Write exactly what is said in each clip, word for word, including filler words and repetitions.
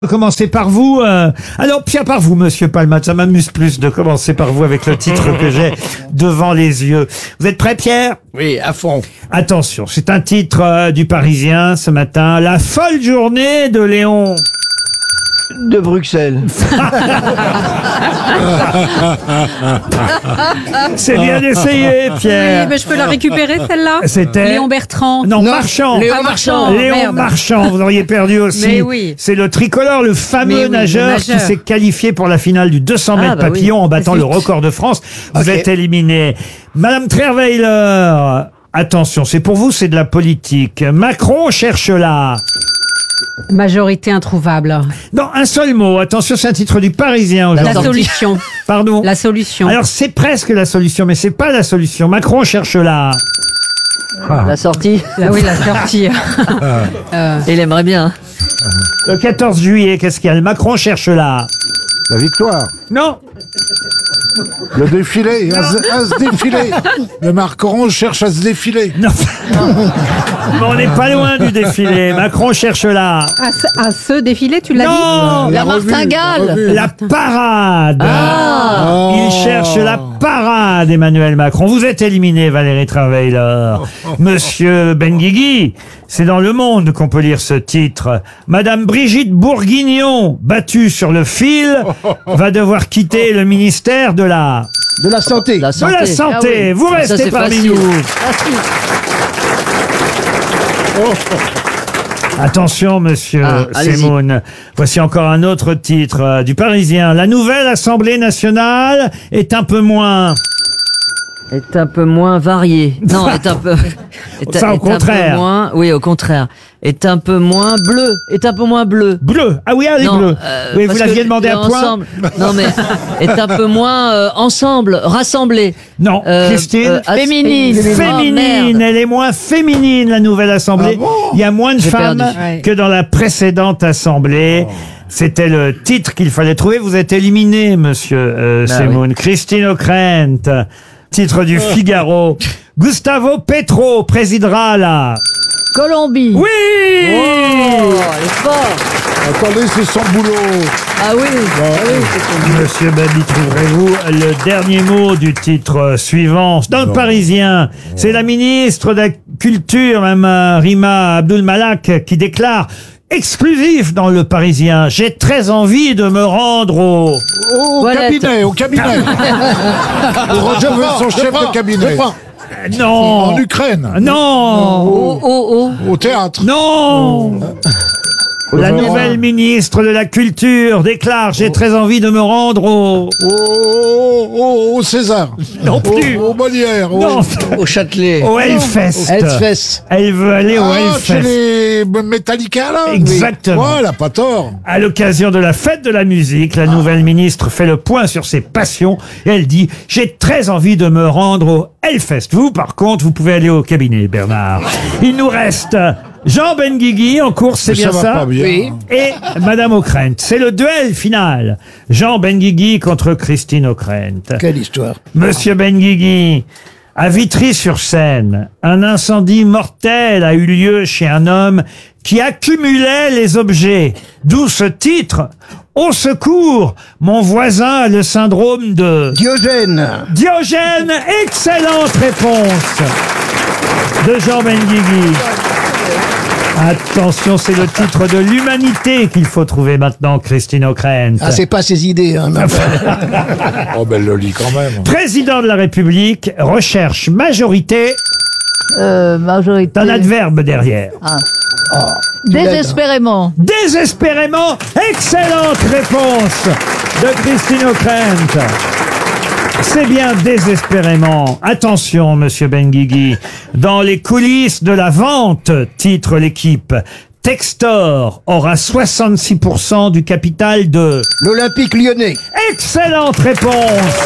Commencer par vous. Euh... Alors, bien par vous, monsieur Palmade. Ça m'amuse plus de commencer par vous avec le titre que j'ai devant les yeux. Vous êtes prêt, Pierre? Oui, à fond. Attention, c'est un titre euh, du Parisien ce matin. La folle journée de Léon. De Bruxelles. C'est bien essayé, Pierre. Oui, mais je peux la récupérer, celle-là. C'était Léon Bertrand. Non, Marchand. Léon Ah, Marchand. Léon Merde. Marchand, vous auriez perdu aussi. Mais oui. C'est le tricolore, le fameux Mais oui, le nageur, nageur. qui s'est qualifié pour la finale du deux cents mètres Ah, bah papillon oui. en battant le Zut. record de France. Vous Ok. êtes éliminé. Madame Trierweiler, attention, c'est pour vous, c'est de la politique. Macron cherche là. Majorité introuvable. Non, un seul mot. Attention, c'est un titre du Parisien La aujourd'hui. solution. Pardon. La solution. Alors, c'est presque la solution, mais c'est pas la solution. Macron cherche là. La sortie, Ah oui, la sortie. Euh, il aimerait bien. Le quatorze juillet, qu'est-ce qu'il y a? Le Macron cherche là. La victoire, Non. le défilé, à se, à se défiler. Le Macron cherche à se défiler. Non. Mais on n'est pas loin du défilé. Macron cherche là. à, ce, à ce défilé, tu l'as Non. La revue, martingale. la revue. La parade. Ah. Il cherche la parade, Emmanuel Macron. Vous êtes éliminé, Valérie Trierweiler. Monsieur Benguigui, c'est dans Le Monde qu'on peut lire ce titre. Madame Brigitte Bourguignon, battue sur le fil, va devoir quitter le ministère de la, De la santé. La de santé. la santé. Ah oui. Vous Ça, restez c'est parmi facile. nous. Attention, monsieur Ah, allez-y. Semoun. Voici encore un autre titre euh, du Parisien. La nouvelle Assemblée nationale est un peu moins... Est un peu moins varié. Non, est un peu. Est, Ça, au est contraire. Un peu moins, oui, au contraire. Est un peu moins bleu. Est un peu moins bleu. Bleu. Ah oui, elle est Non, bleue. euh, Oui, vous parce l'aviez que demandé à le point. ensemble- Non, mais est un peu moins euh, ensemble, rassemblé. Non, Euh, Christine. euh, as- Féminine. Oh, Féminine, merde. elle est moins féminine, la nouvelle Assemblée. Ah bon Il y a moins de J'ai femmes perdu. Ouais. que dans la précédente Assemblée. C'était le titre qu'il fallait trouver. Vous êtes éliminé, monsieur euh, Bah Semoun. Christine O'Krent, titre du Figaro. Gustavo Petro présidera la... Colombie. Oui Oh, elle est fort. Attendez, c'est son boulot. Ah oui. Ah oui, c'est son- Monsieur Babi, trouverez-vous le dernier mot du titre euh, suivant? Dans le Parisien, c'est la ministre de la Culture, Mme euh, Rima Abdul-Malak, qui déclare exclusif dans le Parisien: j'ai très envie de me rendre au... Au Toilette. cabinet, au cabinet. Pour retrouver son chef de cabinet. Euh, Non. En Ukraine. Non. Oh, oh, oh. Au théâtre. Non. La Au- nouvelle ministre de la Culture déclare: j'ai très envie de me rendre au... Au, au, au César. Non plus. Au, au Molière. Au, Non. Au Châtelet. Au Hellfest. Hellfest. Elle veut aller au Ah, chez Hellfest. les Metallica, là. Exactement. Ouais, elle a pas tort. À l'occasion de la fête de la musique, la nouvelle ministre fait le point sur ses passions et elle dit: j'ai très envie de me rendre au Hellfest. Vous, par contre, vous pouvez aller au cabinet, Bernard. Il nous reste Jean Benguigui en course, c'est Mais bien ça va ça? pas bien. Oui. Et Madame O'Krent. C'est le duel final. Jean Benguigui contre Christine O'Krent. Quelle histoire. Monsieur Benguigui, à Vitry-sur-Seine, un incendie mortel a eu lieu chez un homme qui accumulait les objets. D'où ce titre: au secours, mon voisin a le syndrome de Diogène. Diogène. Excellente réponse de Jean Benguigui. Attention, c'est le titre de l'humanité qu'il faut trouver maintenant, Christine O'Krent. Ah, c'est pas ses idées, hein. mais enfin, Oh, ben, elle le lit quand même. Président de la République recherche majorité Euh, majorité. d'un adverbe derrière. Désespérément. Désespérément. Excellente réponse de Christine O'Krent. C'est bien désespérément. Attention, monsieur Benguigui. Dans les coulisses de la vente, titre l'équipe, Textor aura soixante-six pour cent du capital de... l'Olympique lyonnais. Excellente réponse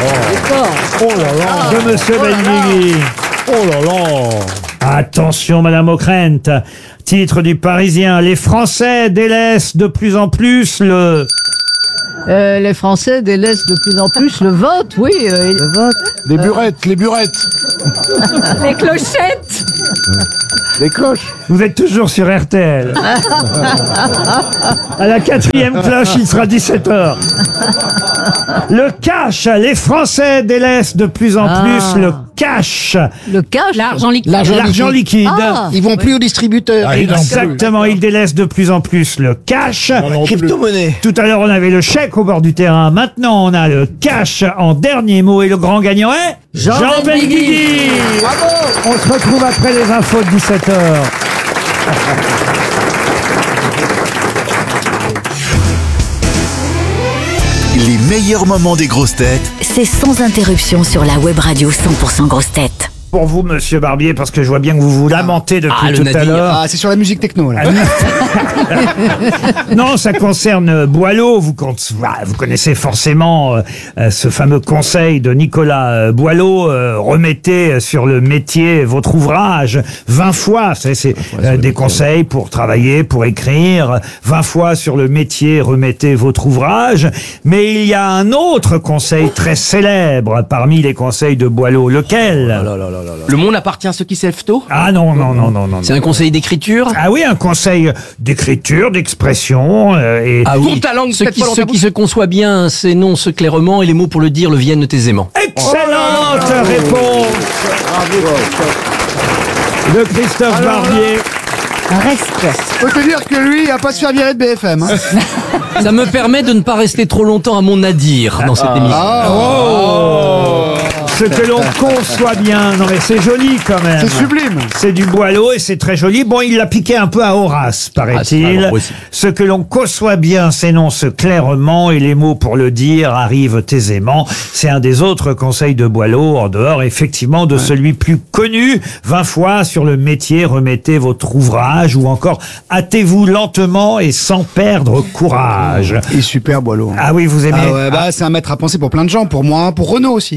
Oh là là. de monsieur Benguigui. Oh là là. Attention, Madame O'Krent. Titre du Parisien: les Français délaissent de plus en plus le... Euh, les Français délaissent de plus en plus le vote, oui. euh, le vote. Les burettes, les burettes. Les clochettes. Les cloches. Vous êtes toujours sur R T L. À la quatrième cloche, il sera dix-sept heures. Le cash, les Français délaissent de plus en Ah. plus le cash. Le cash. L'argent liquide. L'argent L'argent liquide. Ah. Ils vont plus au distributeur. Ah, ils n'en Exactement, ils délaissent de plus en plus le cash. Non plus. Crypto-monnaie. Tout à l'heure, on avait le chèque au bord du terrain. Maintenant, on a le cash en dernier mot. Et le grand gagnant est Jean Benguigui. On se retrouve après les infos de dix-sept heures. Les meilleurs moments des grosses têtes C'est sans interruption sur la web radio cent pour cent grosses têtes. Pour vous, monsieur Barbier, parce que je vois bien que vous vous lamentez depuis tout à l'heure. Ah, c'est sur la musique techno, là. Non, ça concerne Boileau. Vous, con- vous connaissez forcément euh, ce fameux conseil de Nicolas euh, Boileau. Euh, remettez sur le métier votre ouvrage vingt fois. C'est, c'est euh, des conseils pour travailler, pour écrire. vingt fois sur le métier, remettez votre ouvrage. Mais il y a un autre conseil très célèbre parmi les conseils de Boileau. Lequel? Le monde appartient à ceux qui s'élèvent tôt. Ah non, non, non, non, non. C'est un conseil d'écriture. Ah oui, un conseil d'écriture, d'expression euh, et Ah Ton oui. talent, Ceux peut-être qui, pas dans ceux ta qui se conçoivent bien s'énoncent clairement et les mots pour le dire le viennent aisément. excellente réponse de Christophe Barbier. Reste. Faut te dire que lui, il a pas se faire virer de B F M. Hein. Ça me permet de ne pas rester trop longtemps à mon nadir dans cette émission. Ce que l'on conçoit bien. Non mais c'est joli quand même. C'est sublime. C'est du Boileau et c'est très joli. Bon, il l'a piqué un peu à Horace, Ah, c'est paraît-il. vraiment possible. Ce que l'on conçoit bien s'énonce clairement et les mots pour le dire arrivent aisément. C'est un des autres conseils de Boileau, en dehors effectivement de celui plus connu. vingt fois sur le métier, remettez votre ouvrage, ou encore hâtez-vous lentement et sans perdre courage. Il est super, Boileau. Ah oui, vous aimez. Ah ouais, bah, c'est un maître à penser pour plein de gens, pour moi, pour Renaud aussi.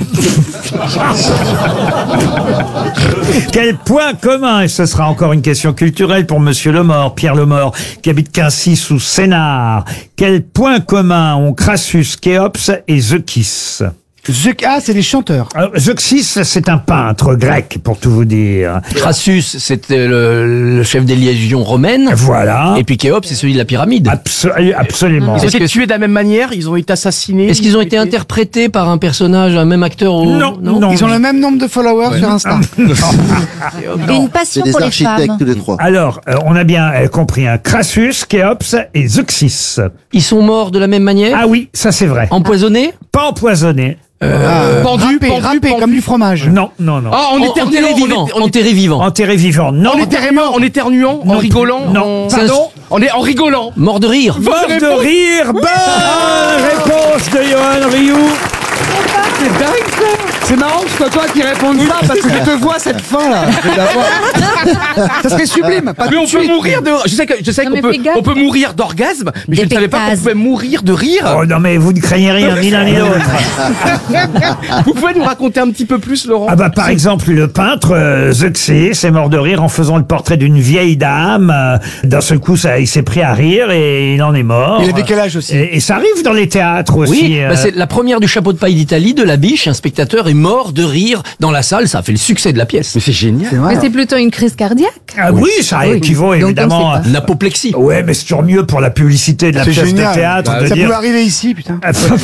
Quel point commun, et ce sera encore une question culturelle pour Monsieur Lemort, Pierre Lemort, qui habite Quincy sous Sénart. Quel point commun ont Crassus, Khéops et Zeuxis? Zuc- ah, c'est les chanteurs. Alors, Zeuxis, c'est un peintre grec, pour tout vous dire. Crassus, c'était le, le chef des légions romaines. Voilà. Et puis Khéops, c'est celui de la pyramide. Abso- absolument. Ils ont Est-ce été que- tués de la même manière, ils ont été assassinés. Est-ce qu'ils ont été interprétés par un personnage, un même acteur au... Non, non. Ils ont le même nombre de followers sur Insta. Et une passion pour les femmes. tous les trois. Alors, euh, on a bien euh, compris, un Crassus, Khéops et Zeuxis. Ils sont morts de la même manière. Ah oui, ça c'est vrai. Empoisonnés. Pas empoisonné. Euh, pendu, râpé, pendu, râpé, pendu. comme du fromage. Non, non, non. Ah, en En- éternuant, enterrés on vivants. était- on était- Enterrés vivants. Enterré vivant, non. en éternuant, en éternuant, en Non. rigolant. Non. en- Pardon. On est en rigolant. Morts de rire. Mort de rire. Bonne réponse de Johan Rioux. C'est dingue ça. C'est marrant que ce soit toi qui réponde ça, parce que je te vois cette fin là. Je vais la voir. Ça serait sublime. Pas Mais tout on de peut suite. mourir de. Je sais que je sais Non, qu'on mais peut fais gaffe. on peut mourir d'orgasme, mais je ne savais pas qu'on D'épétase. pouvait mourir de rire. Oh non, mais vous ne craignez rien, ni l'un ni l'autre. Vous pouvez nous raconter un petit peu plus, Laurent? Ah bah par exemple le peintre euh, Zeuxis est mort de rire en faisant le portrait d'une vieille dame. Euh, D'un seul coup, ça, il s'est pris à rire et il en est mort. Il avait quel âge aussi? Et, et ça arrive dans les théâtres aussi. Oui, euh. bah, c'est la première du chapeau de paille d'Italie, de la biche. Un spectateur est mort de rire dans la salle. Ça a fait le succès de la pièce. Mais c'est génial. C'est vrai. Mais c'est plutôt une crise cardiaque. Ah oui, ça équivaut Donc, on évidemment. sait pas. à- L'apoplexie. Ouais, mais c'est toujours mieux pour la publicité de la C'est pièce génial. de théâtre de Ça dire. pouvait arriver ici, putain.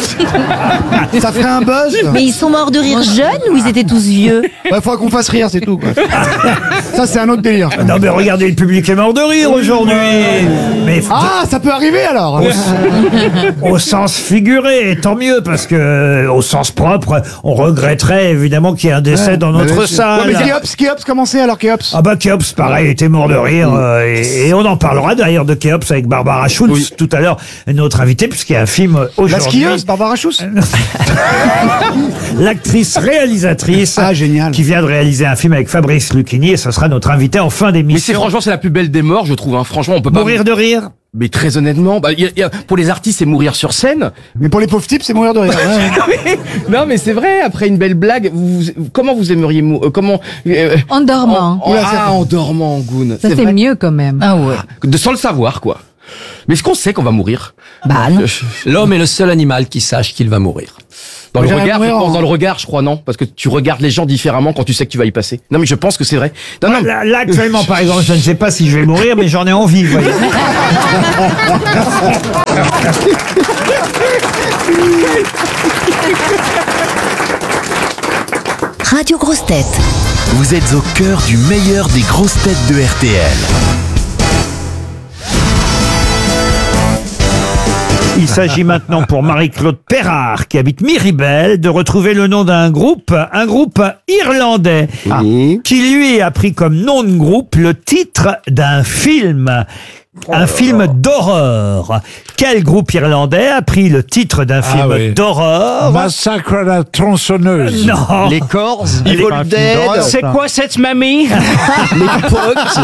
Ça ferait un buzz. Mais ils sont morts de rire jeunes ou ils étaient tous vieux? Il faudra qu'on fasse rire, c'est tout. Quoi. Ça, c'est un autre délire. Non mais regardez, le public est mort de rire aujourd'hui. Mais Ah, ça peut arriver alors. au sens figuré, et tant mieux, parce que euh, au sens propre, on regretterait évidemment qu'il y ait un décès dans bah, notre bien sûr. salle. Ouais, mais Khéops, Khéops, comment c'est alors Khéops? Ah bah Khéops, pareil, était mort de rire, euh, et, et on en parlera d'ailleurs de Khéops avec Barbara Schulz tout à l'heure, notre invitée, puisqu'il y a un film La aujourd'hui. skieuse, Barbara Schuss. L'actrice réalisatrice Ah, génial. qui vient de réaliser un film avec Fabrice Lucchini, et ce sera notre invité en fin Mais c'est d'émission. franchement, c'est la plus belle des morts, je trouve. Hein. Franchement, on peut pas. Mourir de rire. Mais très honnêtement, bah, y a- y a- pour les artistes, c'est mourir sur scène. Mais pour les pauvres types, c'est mourir de rire. Ouais. Non, mais c'est vrai. Après une belle blague, vous, vous- comment vous aimeriez mou- euh, comment euh, En dormant. en, en- ah, en dormant, Goun. Ça, c'est vrai. mieux quand même. Ah ouais. De sans le savoir, quoi. Mais est-ce qu'on sait qu'on va mourir? Bah non. L'homme est le seul animal qui sache qu'il va mourir. Dans le Vous allez regard, mourir je pense, en- dans le regard, je crois, non? Parce que tu regardes les gens différemment quand tu sais que tu vas y passer. Non, mais je pense que c'est vrai. Non, non. Là, là, actuellement, par exemple, je ne sais pas si je vais mourir, mais j'en ai envie, vous voyez. Radio Grosses Têtes. Vous êtes au cœur du meilleur des grosses têtes de R T L. Il s'agit maintenant pour Marie-Claude Perrard, qui habite Miribel, de retrouver le nom d'un groupe, un groupe irlandais, qui lui a pris comme nom de groupe le titre d'un film. Un film d'horreur. Quel groupe irlandais a pris le titre d'un film Ah oui. d'horreur? Massacre à la tronçonneuse. Non. Les Corrs. Evil Dead. C'est quoi cette mamie? Les Pogs.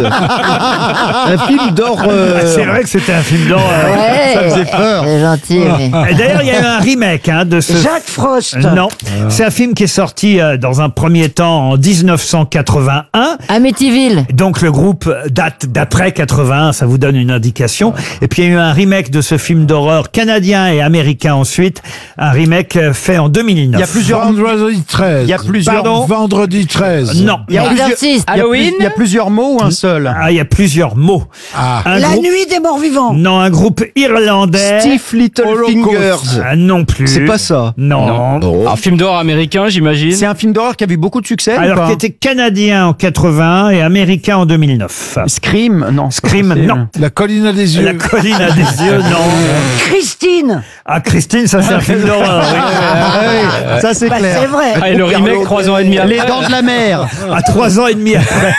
Un film d'horreur. Ah, c'est vrai que c'était un film d'horreur. Ouais. Ça faisait peur. C'est gentil, mais... Et d'ailleurs, il y a eu un remake hein, de ce. Jacques Frost. Non, c'est un film qui est sorti euh, dans un premier temps en dix-neuf cent quatre-vingt-un. Amityville. Donc le groupe date d'après quatre-vingt-un, ça vous donne une indication. Et puis il y a eu un remake de ce film d'horreur canadien et américain ensuite, un remake euh, fait en deux mille neuf. Il y a plusieurs. Vendredi treize. Il y a plusieurs. Pardon Vendredi treize. Non. Il y a plusieurs. Exorciste. Il y a plus- Il y a plusieurs mots ou un seul? Ah, il y a plusieurs mots. Ah. Un La groupe- nuit des morts vivants. Non, un groupe irlandais. Steve Little Fingers. Ah, non plus. C'est pas ça. Non. Un film d'horreur américain, j'imagine. C'est un film d'horreur qui a eu beaucoup de succès ou Alors pas? qui était canadien en quatre-vingt et américain en deux mille neuf. Scream, non. Scream, C'est- non. La colline a des yeux. La colline a des yeux, non. Christine. Ah, Christine, ça c'est un film d'horreur. oui. Ah oui, ça c'est Bah, clair. c'est vrai. Ah, et le remake trois ans et demi Les après. dents de la mer. À trois ans et demi après.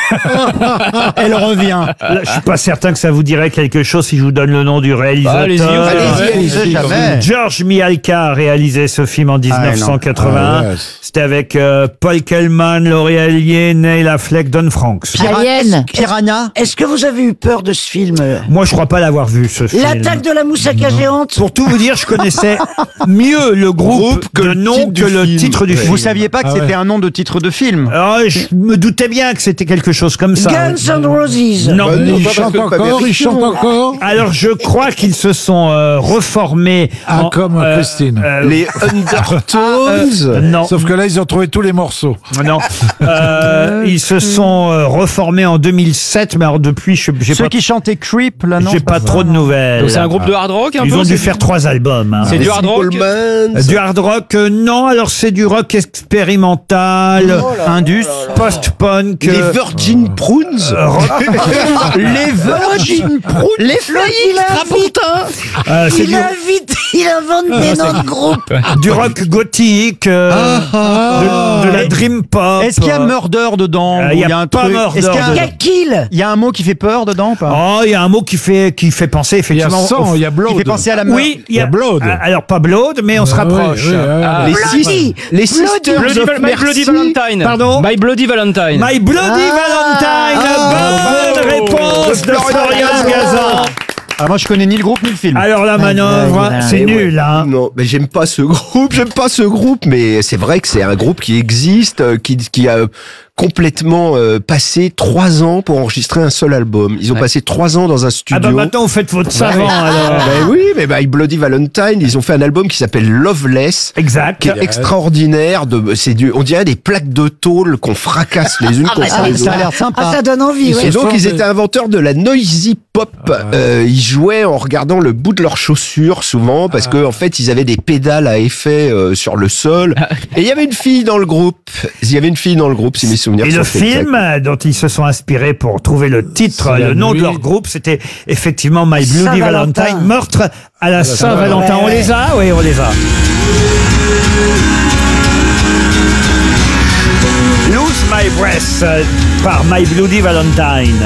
Elle revient. Là, je suis pas certain que ça vous dirait quelque chose si je vous donne le nom du réalisateur. Allez-y, vous allez-y. Allez-y, allez-y, jamais. George Mihalka a réalisé ce film en dix-neuf cent quatre-vingt-un. Ah ouais. C'était avec euh, Paul Kellman, Laurie Allier, Neil Affleck, Don Franks. Alien. Piranha. Est-ce que vous avez eu peur de ce film? Moi, je crois pas l'avoir vu ce film. L'attaque de la moussaka géante. Pour tout vous dire, je connaissais mieux le groupe, que le nom que le titre du film. Vous saviez pas que Ah c'était ouais. un nom de titre de film? Ah, je me doutais bien que c'était quelque chose comme ça. Guns N' Roses. Non. Il chante encore, il chante encore. Alors, je crois qu'ils se sont euh, reformés. Ah, en- comme euh, Christine. euh, Les Undertones. non. Sauf que là, ils ont trouvé tous les morceaux. Non. Euh, ils se sont euh, reformés en deux mille sept, mais alors depuis, je j'ai Ceux pas, qui chantaient Creep, là, non? j'ai c'est pas ça. trop de nouvelles. Donc c'est un groupe de hard rock un Ils peu ont dû c'est- faire trois albums. hein. C'est du hard rock. Euh, Du hard rock, euh, non. Alors c'est du rock expérimental, Indus. post-punk. Les euh, Virgin Prunes. euh, rock- Les Virgin Prunes. Les il invite, euh, c'est il du, invite, il invente des noms de groupe. du rock gothique, euh, de, de la dream pop. Est-ce qu'il y a Murder dedans? Euh, ou il y a un pas truc Murder Est-ce qu'il y a un- Il y a Kill. il y a un mot qui fait peur dedans ou pas? Oh, il y a un mot qui fait qui fait penser Il y a effectivement. sang, au- il y a Blood. Qui fait penser à la meurtre. Oui, il y Il y a a Blood. Ah, Alors pas Blood, mais on se Ah, oui, rapproche. oui, oui. Ah, les Bloody. six, les Sisters Bloody of Val- My Bloody Valentine. Pardon My Bloody Valentine. My Bloody Valentine. Bonne réponse de Florian Gazan. Ah, moi je connais ni le groupe ni le film. Alors la manœuvre, c'est Eh ouais. nul, hein. Non, mais j'aime pas ce groupe, j'aime pas ce groupe, mais c'est vrai que c'est un groupe qui existe, euh, qui, qui a complètement euh, passé trois ans pour enregistrer un seul album. Ils ont Ouais. passé trois ans dans un Ah studio. bah maintenant vous faites votre savant alors. Ben oui, mais My Bloody Valentine, ils ont fait un album qui s'appelle Loveless, Exact. qui est extraordinaire. De, c'est du, on dirait des plaques de tôle qu'on fracasse les unes contre Ah, les ça a autres. l'air sympa. Ah, ça donne envie, Et ouais. donc ils étaient inventeurs de la noisy pop. Euh, ils jouaient en regardant le bout de leurs chaussures souvent parce que en fait ils avaient des pédales à effet euh, sur le sol. Et il y avait une fille dans le groupe. Il y avait une fille dans le groupe si mes souvenirs Et sont le exacts. film dont ils se sont inspirés pour trouver le titre, C'est la le nom de nuit. leur groupe, c'était effectivement My Bloody Saint-Valentin. Valentine, meurtre à la Saint-Valentin. Saint-Valentin. On les a? Oui, on les a. Lose My Breath euh, par My Bloody Valentine.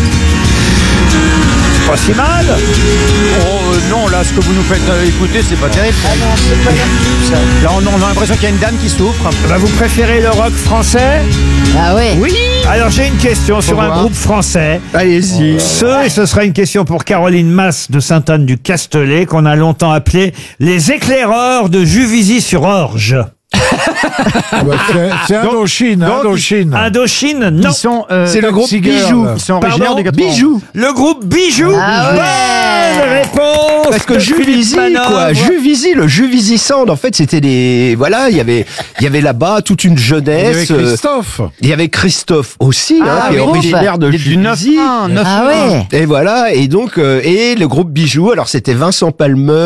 C'est pas si mal. Oh, euh, non, là, ce que vous nous faites euh, écouter, c'est pas terrible. Là, on, on a l'impression qu'il y a une dame qui souffre. Bah, vous préférez le rock français? Ah ouais. Oui. Alors j'ai une question sur un voir. groupe français. Allez-y. Ce, et ce sera une question pour Caroline Masse de Sainte-Anne-du-Castelet, qu'on a longtemps appelé les éclaireurs de Juvisy-sur-Orge. Ouais, c'est- c'est Indochine, donc, Indochine. Indochine, non. Ils sont, euh, C'est le groupe Taxi Girl. Bijou. ils sont originaires Pardon du quatre-vingts. Bijou. Le groupe Bijou. Ah Bonne réponse. Parce que de Philippe Juvisy, Manœuvre. quoi, Juvisy, le Juvisy Sound, en fait, c'était des, voilà, il y avait, il y avait là-bas toute une Il y avait jeunesse. euh, Christophe. Il y avait Christophe aussi, hein, Ah, qui est oui. originaire de Du Juvisy. neuf un, neuf Ah un. ouais. Et voilà, et donc, euh, et le groupe Bijou, alors c'était Vincent Palmeux,